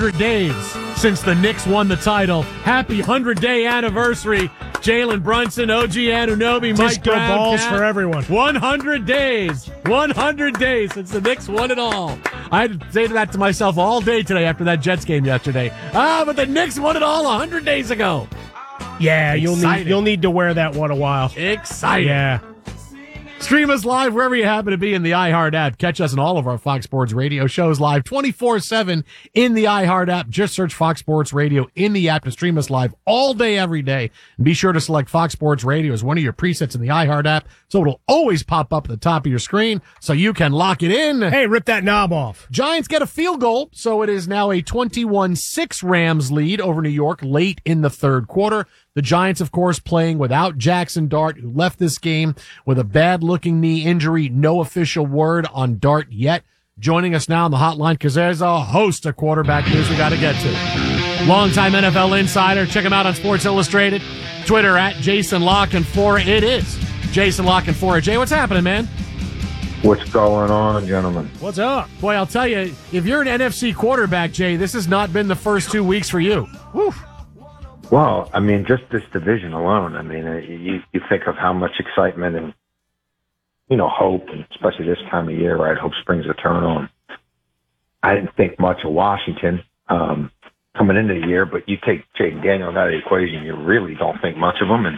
100 days since the Knicks won the title. Happy 100-day anniversary, Jalen Brunson, OG Anunoby, Mike Disco Brown. balls Cat. for everyone. 100 days. 100 days since the Knicks won it all. I had to say that to myself all day today after that Jets game yesterday. But the Knicks won it all 100 days ago. Yeah, you'll need to wear that one a while. Exciting. Yeah. Stream us live wherever you happen to be in the iHeart app. Catch us in all of our Fox Sports Radio shows live 24/7 in the iHeart app. Just search Fox Sports Radio in the app to stream us live all day, every day. And be sure to select Fox Sports Radio as one of your presets in the iHeart app so it'll always pop up at the top of your screen so you can lock it in. Hey, rip that knob off. Giants get a field goal, so it is now a 21-6 Rams lead over New York late in the third quarter. The Giants, of course, playing without Jackson Dart, who left this game with a bad-looking knee injury. No official word on Dart yet. Joining us now on the hotline, because there's a host of quarterback news we got to get to. Longtime NFL insider. Check him out on Sports Illustrated. Twitter at Jason La Canfora. It is Jason La Canfora. Jay, what's happening, man? What's going on, gentlemen? What's up? Boy, I'll tell you, if you're an NFC quarterback, Jay, this has not been the first 2 weeks for you. Whew. Well, I mean, just this division alone, I mean, you think of how much excitement and, hope, and especially this time of year, right? Hope springs eternal. And I didn't think much of Washington coming into the year, but you take Jaden Daniels out of the equation, you really don't think much of them. And,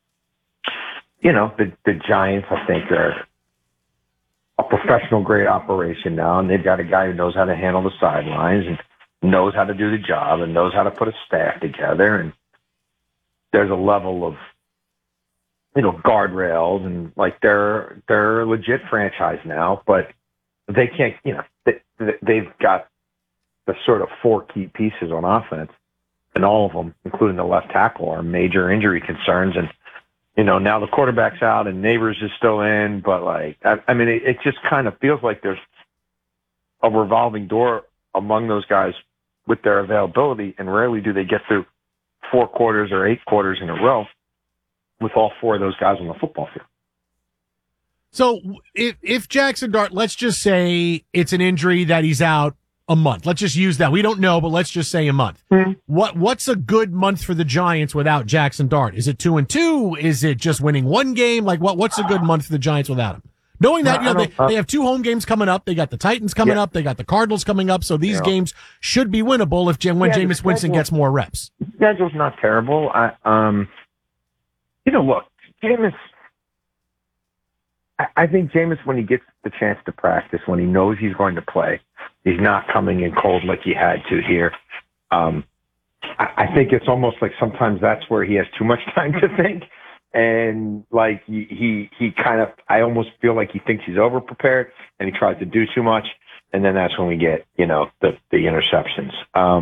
the Giants, I think, are a professional grade operation now, and they've got a guy who knows how to handle the sidelines and knows how to do the job and knows how to put a staff together. And there's a level of, guardrails, and like they're a legit franchise now, but they can't, they've got the sort of 4 key pieces on offense, and all of them, including the left tackle, are major injury concerns. And, now the quarterback's out and Neighbors is still in, but it just kind of feels like there's a revolving door among those guys with their availability, and rarely do they get through 4 quarters or 8 quarters in a row with all 4 of those guys on the football field. So if Jackson Dart, let's just say it's an injury that he's out a month. Let's just use that. We don't know, but let's just say a month. Mm-hmm. What's a good month for the Giants without Jackson Dart? Is it 2-2? Is it just winning 1 game? Like what's a good month for the Giants without him? Knowing that, they have 2 home games coming up. They got the Titans coming up. They got the Cardinals coming up. So these games should be winnable when Jameis Winston gets more reps. The schedule's not terrible. Look, Jameis, I think Jameis, when he gets the chance to practice, when he knows he's going to play, he's not coming in cold like he had to here. I think it's almost like sometimes that's where he has too much time to think. And like he kind of, I almost feel like he thinks he's over prepared and he tries to do too much. And then that's when we get, the interceptions.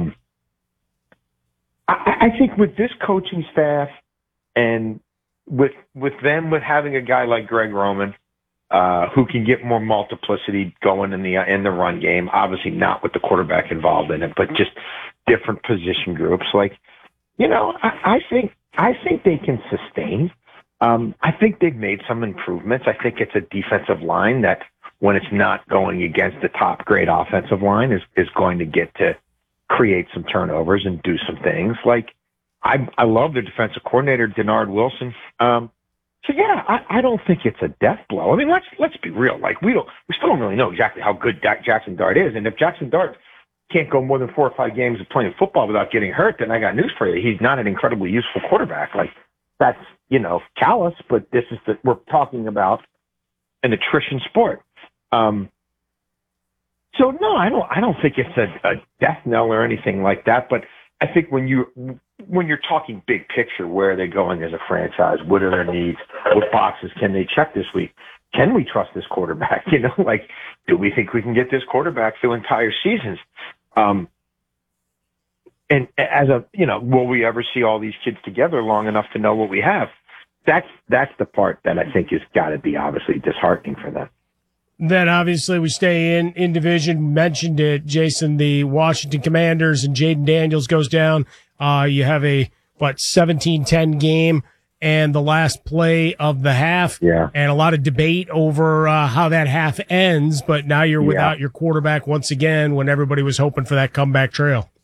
I think with this coaching staff and with having a guy like Greg Roman, who can get more multiplicity going in the run game, obviously not with the quarterback involved in it, but just different position groups. Like, I think they can sustain. I think they've made some improvements. I think it's a defensive line that, when it's not going against the top grade offensive line, is going to get to create some turnovers and do some things. Like, I love their defensive coordinator, Denard Wilson. So yeah, I don't think it's a death blow. I mean, let's be real. Like, we still don't really know exactly how good Jackson Dart is. And if Jackson Dart can't go more than 4 or 5 games of playing football without getting hurt, then I got news for you. He's not an incredibly useful quarterback. Like, that's, callous, but we're talking about an attrition sport. So no, I don't think it's a death knell or anything like that. But I think when you're talking big picture, where are they going as a franchise? What are their needs? What boxes can they check this week? Can we trust this quarterback? Do we think we can get this quarterback through entire seasons? And will we ever see all these kids together long enough to know what we have? That's the part that I think has got to be obviously disheartening for them. Then obviously we stay in division. Mentioned it, Jason, the Washington Commanders, and Jaden Daniels goes down. You have a 17-10 game and the last play of the half. Yeah. And a lot of debate over how that half ends, but now you're without your quarterback once again when everybody was hoping for that comeback trail.